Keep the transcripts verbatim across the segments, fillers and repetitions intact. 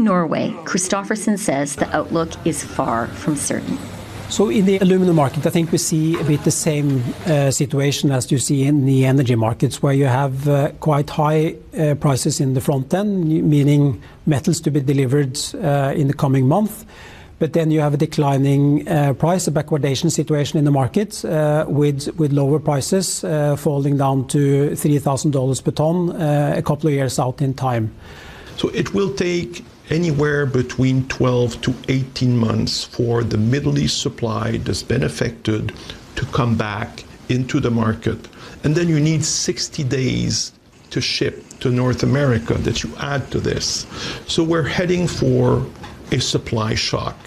Norway, Christoffersen says the outlook is far from certain. So in the aluminum market, I think we see a bit the same uh, situation as you see in the energy markets, where you have uh, quite high uh, prices in the front end, meaning metals to be delivered uh, in the coming month. But then you have a declining uh, price, a backwardation situation in the market, uh, with with lower prices uh, falling down to three thousand dollars per ton uh, a couple of years out in time. So it will take anywhere between twelve to eighteen months for the Middle East supply that's been affected to come back into the market. And then you need sixty days to ship to North America that you add to this. So we're heading for a supply shock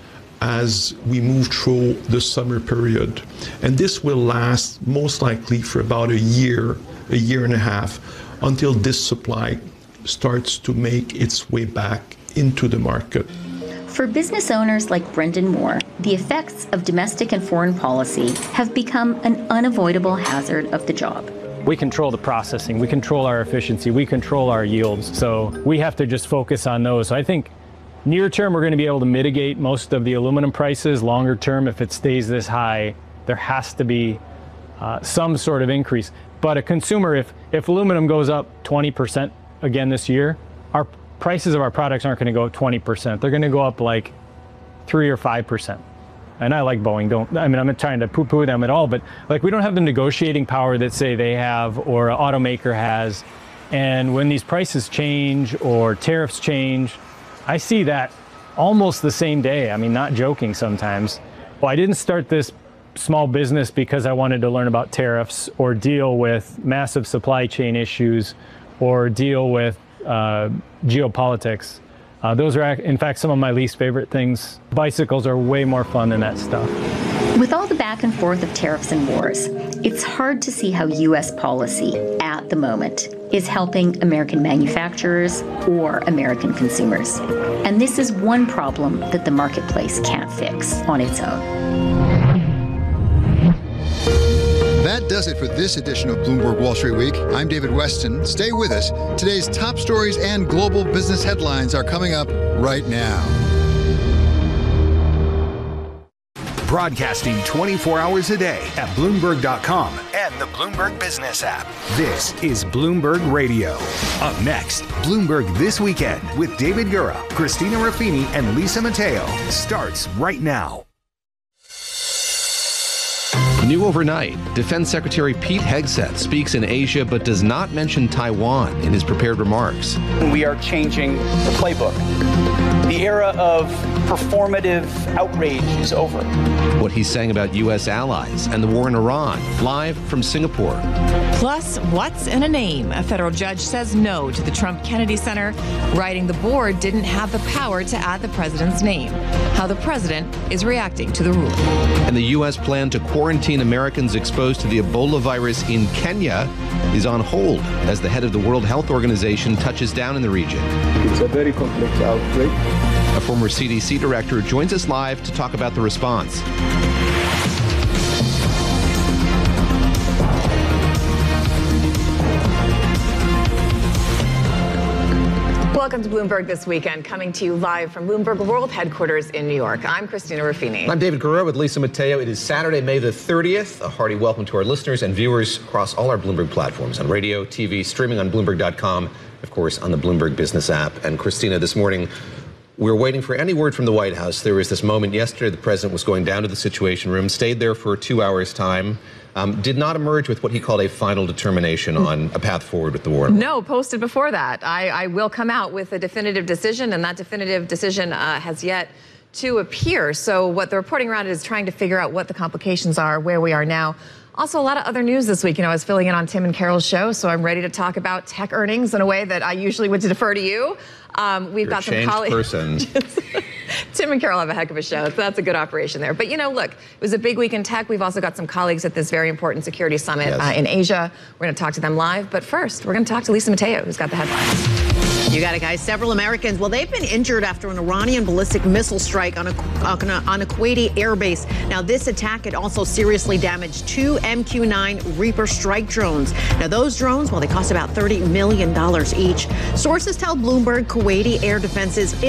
as we move through the summer period. And this will last most likely for about a year, a year and a half, until this supply starts to make its way back into the market. For business owners like Brendan Moore, the effects of domestic and foreign policy have become an unavoidable hazard of the job. We control the processing, we control our efficiency, we control our yields, so we have to just focus on those. So I think near term we're going to be able to mitigate most of the aluminum prices. Longer term, if it stays this high, there has to be uh, some sort of increase. But a consumer, if, if aluminum goes up twenty percent again this year, our prices of our products aren't going to go up twenty percent. They're going to go up like three or five percent. And I like Boeing. Don't, I mean, I'm not trying to poo-poo them at all, but like we don't have the negotiating power that say they have or an automaker has. And when these prices change or tariffs change, I see that almost the same day. I mean, not joking sometimes. Well, I didn't start this small business because I wanted to learn about tariffs or deal with massive supply chain issues or deal with uh, geopolitics. Uh, those are, in fact, some of my least favorite things. Bicycles are way more fun than that stuff. With all the back and forth of tariffs and wars, it's hard to see how U S policy at the moment is helping American manufacturers or American consumers. And this is one problem that the marketplace can't fix on its own. That does it for this edition of Bloomberg Wall Street Week. I'm David Weston. Stay with us. Today's top stories and global business headlines are coming up right now. Broadcasting twenty-four hours a day at Bloomberg dot com and the Bloomberg Business app. This is Bloomberg Radio. Up next, Bloomberg This Weekend with David Gura, Christina Ruffini, and Lisa Mateo starts right now. New overnight, Defense Secretary Pete Hegseth speaks in Asia but does not mention Taiwan in his prepared remarks. We are changing the playbook. The era of performative outrage is over. What he's saying about U S allies and the war in Iran, live from Singapore. Plus, what's in a name? A federal judge says no to the Trump Kennedy Center, writing the board didn't have the power to add the president's name. How the president is reacting to the ruling. And the U S plan to quarantine Americans exposed to the Ebola virus in Kenya is on hold as the head of the World Health Organization touches down in the region. It's a very complex outbreak. A former C D C director joins us live to talk about the response. Welcome to Bloomberg This Weekend, coming to you live from Bloomberg World Headquarters in New York. I'm Christina Ruffini. I'm David Gura with Lisa Mateo. It is Saturday, May the thirtieth. A hearty welcome to our listeners and viewers across all our Bloomberg platforms on radio, T V, streaming on Bloomberg dot com, of course, on the Bloomberg Business app. And Christina, this morning, we're waiting for any word from the White House. There was this moment yesterday the president was going down to the Situation Room, stayed there for two hours' time. Um, did not emerge with what he called a final determination on a path forward with the war. No, posted before that. I, I will come out with a definitive decision, and that definitive decision uh, has yet to appear. So what the reporting around it is trying to figure out what the complications are, where we are now. Also, a lot of other news this week. You know, I was filling in on Tim and Carol's show, so I'm ready to talk about tech earnings in a way that I usually would defer to you. Um, we've You're got a changed some colleagues. person. Tim and Carol have a heck of a show, so that's a good operation there. But, you know, look, it was a big week in tech. We've also got some colleagues at this very important security summit Yes. uh, in Asia. We're going to talk to them live. But first, we're going to talk to Lisa Mateo, who's got the headlines. You got it, guys. Several Americans, well, they've been injured after an Iranian ballistic missile strike on a, on a, on a Kuwaiti airbase. Now, this attack had also seriously damaged two M Q nine Reaper strike drones. Now, those drones, well, they cost about thirty million dollars each. Sources tell Bloomberg Kuwaiti Air Defense's